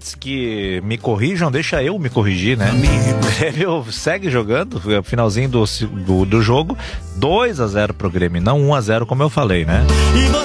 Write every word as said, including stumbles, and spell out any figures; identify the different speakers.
Speaker 1: antes que me corrijam, deixa eu me corrigir, né? O Grêmio segue jogando, finalzinho do, do, do jogo, dois a zero pro Grêmio, não um a zero como eu falei, né?